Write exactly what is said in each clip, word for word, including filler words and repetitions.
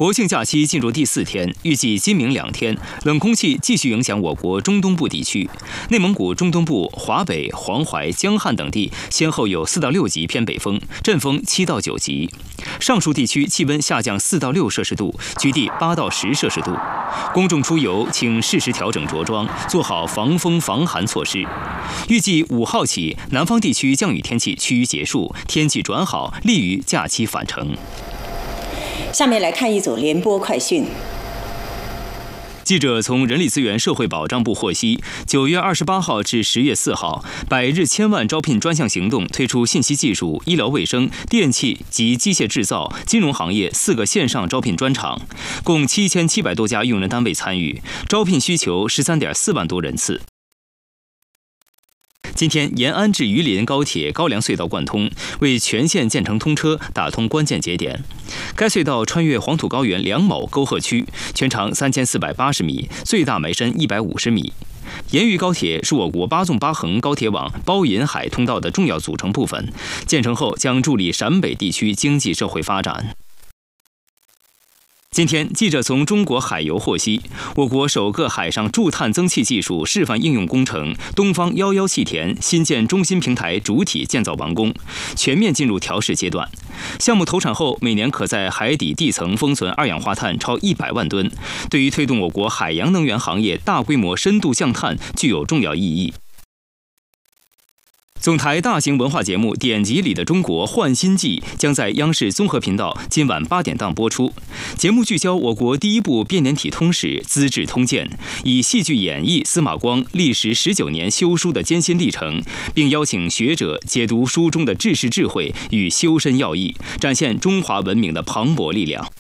国庆假期进入第四天，预计今明两天冷空气继续影响我国中东部地区。内蒙古中东部、华北、黄淮、江汉等地先后有四到六级偏北风，阵风七到九级。上述地区气温下降四到六摄氏度，局地八到十摄氏度。公众出游请适时调整着装，做好防风防寒措施。预计五号起，南方地区降雨天气趋于结束，天气转好，利于假期返程。 下面来看一组联播快讯。 记者从人力资源社会保障部获悉，九月二十八号至十月四号，百日千万招聘专项行动推出信息技术、医疗卫生、电气及机械制造、金融行业四个线上招聘专场，共七千七百多家用人单位参与，招聘需求十三点四万多人次。今天，延安至榆林高铁高梁隧道贯通，为全线建成通车打通关键节点。该隧道穿越黄土高原梁某沟壑区，全长三千四百八十米，最大埋深一百五十米。延榆高铁是我国八纵八横高铁网包银海通道的重要组成部分，建成后将助力陕北地区经济社会发展。今天，记者从中国海油获悉，我国首个海上驻碳增气技术示范应用工程东方幺幺气田新建中心平台主体建造完工，全面进入调试阶段。项目投产后，每年可在海底地层封存二氧化碳超一百万吨，对于推动我国海洋能源行业大规模深度降碳具有重要意义。总台大型文化节目《典籍里的中国焕新纪》将在央视综合频道今晚八点档播出。节目聚焦我国第一部编年体通史《资治通鉴》，以戏剧演绎司马光历时十九年修书的艰辛历程，并邀请学者解读书中的治世智慧与修身要义，展现中华文明的磅礴力量。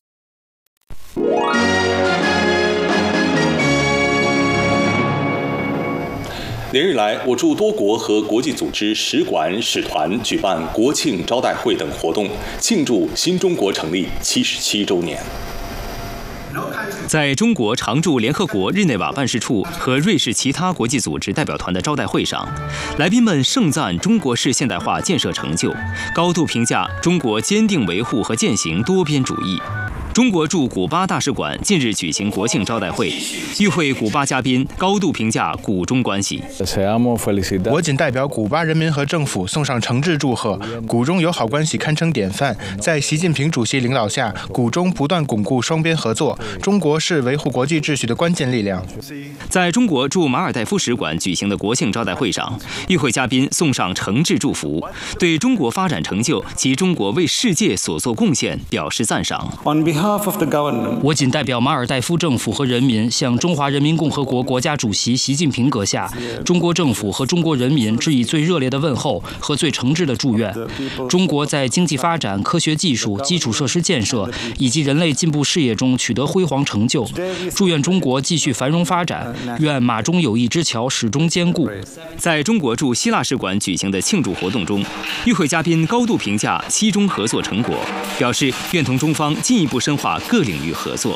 连日来，我驻多国和国际组织使馆、使团举办国庆招待会等活动，庆祝新中国成立七十七周年。 在中国常驻联合国日内瓦办事处和瑞士其他国际组织代表团的招待会上，来宾们盛赞中国式现代化建设成就，高度评价中国坚定维护和践行多边主义。中国驻古巴大使馆近日举行国庆招待会，与会古巴嘉宾高度评价古中关系。 我谨代表古巴人民和政府送上诚挚祝贺，古中友好关系堪称典范。在习近平主席领导下，古中不断巩固双边合作，中国是维护国际秩序的关键力量。 在中国驻马尔代夫使馆举行的国庆招待会上，与会嘉宾送上诚挚祝福，对中国发展成就及中国为世界所做贡献表示赞赏。 我谨代表马尔代夫政府和人民，向中华人民共和国国家主席习近平阁下、中国政府和中国人民致以最热烈的问候和最诚挚的祝愿。中国在经济发展、科学技术、基础设施建设以及人类进步事业中取得辉煌成就，祝愿中国继续繁荣发展，愿马中友谊之桥始终坚固。 在中国驻希腊使馆举行的庆祝活动中，与会嘉宾高度评价西中合作成果，表示愿同中方进一步深化各领域合作。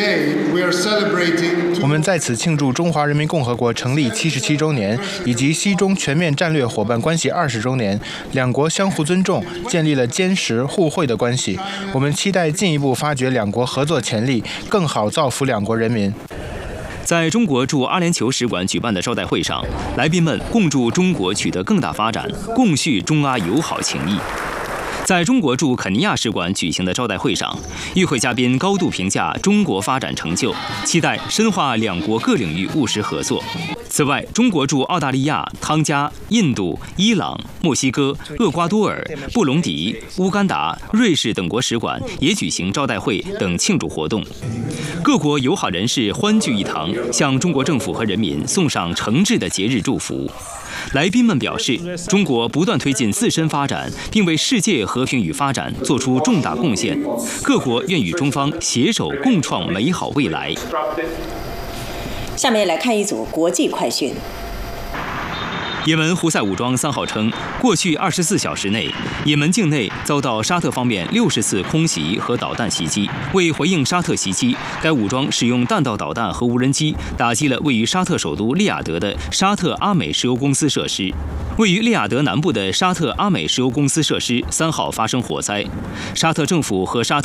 我们在此庆祝中华人民共和国成立七十七周年，以及西中全面战略伙伴关系二十周年。两国相互尊重，建立了坚实互惠的关系。我们期待进一步发掘两国合作潜力，更好造福两国人民。 在中国驻阿联酋使馆举办的招待会上，来宾们共祝中国取得更大发展，共叙中阿友好情谊。在中国驻肯尼亚使馆举行的招待会上，与会嘉宾高度评价中国发展成就，期待深化两国各领域务实合作。此外，中国驻澳大利亚、汤加、印度、伊朗、墨西哥、厄瓜多尔、布隆迪、乌干达、瑞士等国使馆也举行招待会等庆祝活动。各国友好人士欢聚一堂，向中国政府和人民送上诚挚的节日祝福。来宾们表示，中国不断推进自身发展，并为世界和平与发展做出重大贡献。各国愿与中方携手共创美好未来。 下面来看一组国际快讯。 也门胡塞武装三号称，过去二十四小时内，也门境内遭到沙特方面六十次空袭和导弹袭击。为回应沙特袭击，该武装使用弹道导弹和无人机打击了位于沙特首都利雅得的沙特阿美石油公司设施。位于利雅得南部的沙特阿美石油公司设施三号发生火灾，沙特政府和沙特